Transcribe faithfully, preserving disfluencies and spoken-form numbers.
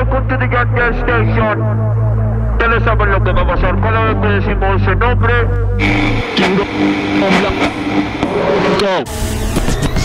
welcome to the gas station. Ya le saben lo que va a pasar cada vez que decimos ese nombre.